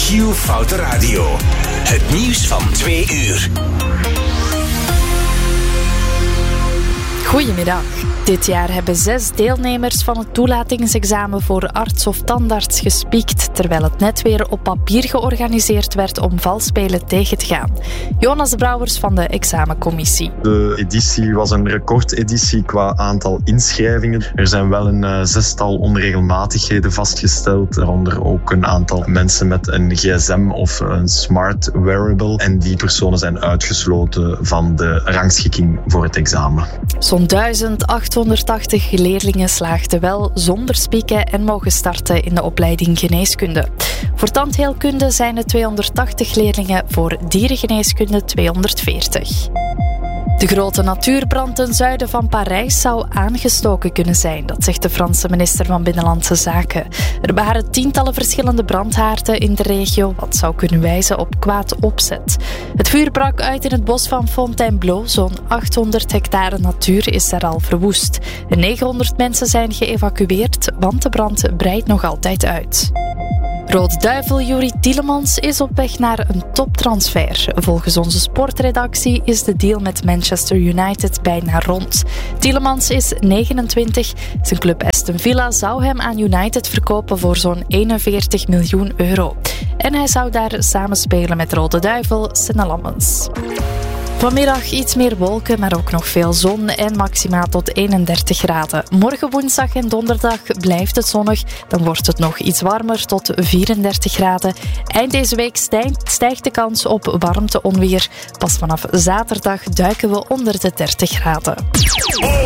Giel Foute Radio. Het nieuws van 2 uur. Goedemiddag. Dit jaar hebben 6 deelnemers van het toelatingsexamen voor arts of tandarts gespiekt, terwijl het net weer op papier georganiseerd werd om valspelen tegen te gaan. Jonas Brouwers van de examencommissie. De editie was een recordeditie qua aantal inschrijvingen. Er zijn wel een 6-tal onregelmatigheden vastgesteld, daaronder ook een aantal mensen met een gsm of een smart wearable. En die personen zijn uitgesloten van de rangschikking voor het examen. Zo'n 1880 leerlingen slaagden wel zonder spieken en mogen starten in de opleiding geneeskunde. Voor tandheelkunde zijn het 280 leerlingen, voor dierengeneeskunde 240. De grote natuurbrand ten zuiden van Parijs zou aangestoken kunnen zijn, dat zegt de Franse minister van Binnenlandse Zaken. Er waren tientallen verschillende brandhaarden in de regio, wat zou kunnen wijzen op kwaad opzet. Het vuur brak uit in het bos van Fontainebleau. Zo'n 800 hectare natuur is daar al verwoest. En 900 mensen zijn geëvacueerd, want de brand breidt nog altijd uit. Rode Duivel Youri Tielemans is op weg naar een toptransfer. Volgens onze sportredactie is de deal met Manchester United bijna rond. Tielemans is 29. Zijn club Aston Villa zou hem aan United verkopen voor zo'n 41 miljoen euro. En hij zou daar samenspelen met Rode Duivel Senne Lammens. Vanmiddag iets meer wolken, maar ook nog veel zon en maximaal tot 31 graden. Morgen woensdag en donderdag blijft het zonnig. Dan wordt het nog iets warmer tot 34 graden. Eind deze week stijgt de kans op warmteonweer. Pas vanaf zaterdag duiken we onder de 30 graden.